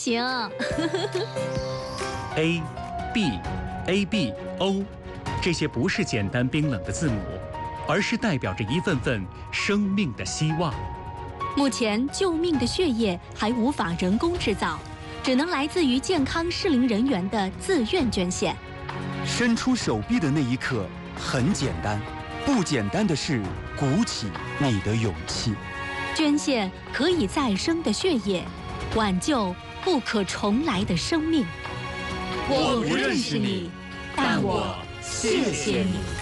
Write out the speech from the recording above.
行。 A、B、A、B、O， 这些不是简单冰冷的字母，而是代表着一份份生命的希望。 目前，救命的血液还无法人工制造，只能来自于健康适龄人员的自愿捐献。 伸出手臂的那一刻很简单，不简单的是鼓起你的勇气。 捐献可以再生的血液，挽救不可重来的生命。 我不认识你，但我谢谢你。